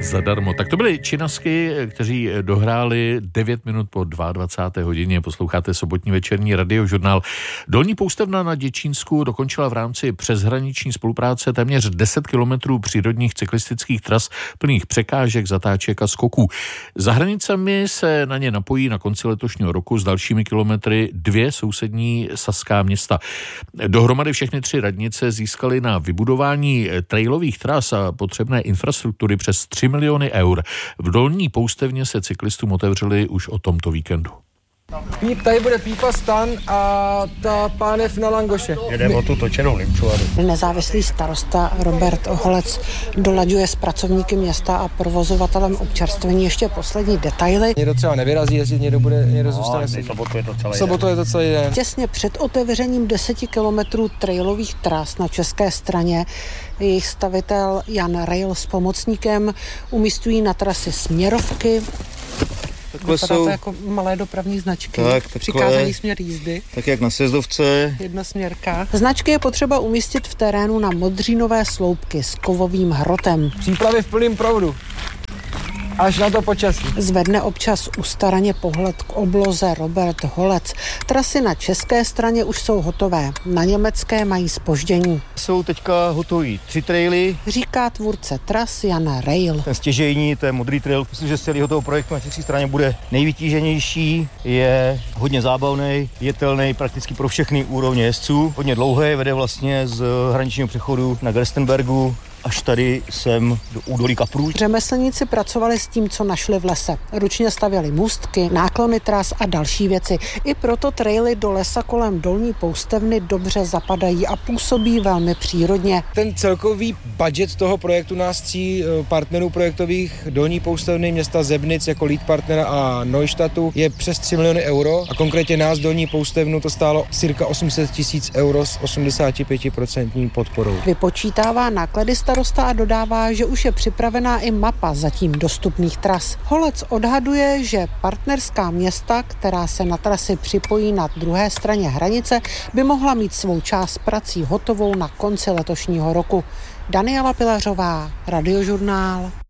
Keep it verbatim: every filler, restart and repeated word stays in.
zadarmo. Tak to byly Činasky, kteří dohráli devět minut po dvacáté druhé hodině. Posloucháte sobotní večerní radiožurnál. Dolní Poustevna na Děčínsku dokončila v rámci přeshraniční spolupráce téměř deset kilometrů přírodních cyklistických tras plných překážek, zatáček a skoků. Za hranicemi se na ně napojí na konci letošního roku s dalšími kilometry dvě sousední saská města. Dohromady všechny tři radnice získaly na vybudování trailových tras a potřebné infrastruktury přes tři miliony eur. V Dolní Poustevně se cyklistům otevřeli už o tomto víkendu. Píp, tady bude Pípa stan a ta pánev na langoše. Jedeme o tu točenou limčovadu. Nezávislý starosta Robert Holec dolaďuje s pracovníky města a provozovatelem občerstvení ještě poslední detaily. Někdo třeba nevyrazí, jestli někdo bude, někdo zůstane. No, sobotu je to celý sobotu je to celý den. Těsně před otevřením deseti kilometrů trailových tras na české straně jejich stavitel Jan Rail s pomocníkem umístují na trasy směrovky. Takhle Vypadá jsou to jako malé dopravní značky. Tak, takhle, přikázaný směr jízdy. Tak jak na sjezdovce. Jednosměrka. Značky je potřeba umístit v terénu na modřínové sloupky s kovovým hrotem. Přípravy v plném proudu. Až na to počasí. Zvedne občas ustaraně pohled k obloze Robert Holec. Trasy na české straně už jsou hotové, na německé mají zpoždění. Jsou teďka hotový tři traily. Říká tvůrce tras Jan Rail. Ten stěžejní, to je modrý trail. Myslím, že z celého toho projektu na české straně bude nejvytíženější. Je hodně zábavný, jetelný prakticky pro všechny úrovně jezdců. Hodně dlouhý, vede vlastně z hraničního přechodu na Gerstenbergu až tady sem do údolí Kaprů. Řemeslníci pracovali s tím, co našli v lese. Ručně stavěli můstky, náklony tras a další věci. I proto traily do lesa kolem Dolní Poustevny dobře zapadají a působí velmi přírodně. Ten celkový budget toho projektu nás tří partnerů projektových Dolní Poustevny, města Zebnic jako lead partnera a Neustadtu je přes tři miliony euro a konkrétně nás Dolní Poustevnu to stálo cirka osm set tisíc euro s osmdesát pět procent podporou. Vypočítává náklady starosta a dodává, že už je připravená i mapa zatím dostupných tras. Holec odhaduje, že partnerská města, která se na trasy připojí na druhé straně hranice, by mohla mít svou část prací hotovou na konci letošního roku. Daniela Pilařová, Radiožurnál.